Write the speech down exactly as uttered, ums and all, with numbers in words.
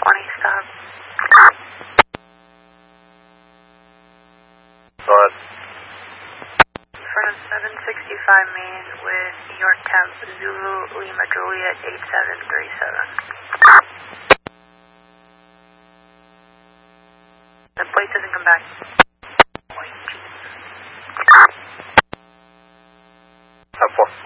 twenty, stop. Go ahead. From seven sixty-five Main with New York Temp, Zulu Lima Juliet eight seven three seven. The plate doesn't come back. ten four.